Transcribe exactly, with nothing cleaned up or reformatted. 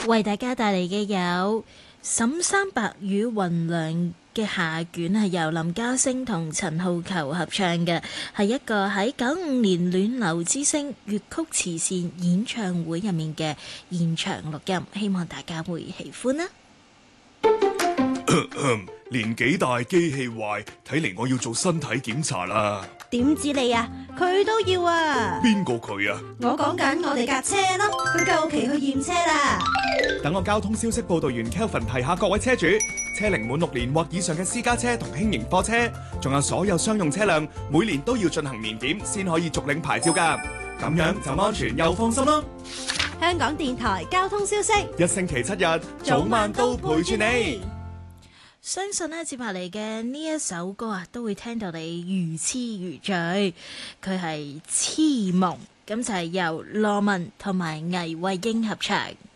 為大家帶嚟嘅有沈山白與雲涼嘅下卷，係由林家聲同陳浩球合唱嘅，係一個喺九五年暖流之星粵曲慈善演唱會入面嘅現場錄音，希望大家會喜歡啦。 年紀大機器壞，睇嚟我要做身體檢查啦。 點知你啊？佢都要啊！ 邊個佢啊？ 我講緊我哋架車咯，佢夠期去驗車啦。 等我交通消息報道員 Kelvin 提下各位車主，車齡滿六年或以上嘅私家車同輕型貨車，仲有所有商用車輛，每年都要進行年檢先可以續領牌照㗎。咁樣就安全又放心咯。 香港電台交通消息， 一星期七日，早晚都陪住你。 相信呢接下嚟嘅呢一首歌啊，都會聽到你如痴如醉。佢係痴夢，咁就係由羅文同埋倪慧英合唱。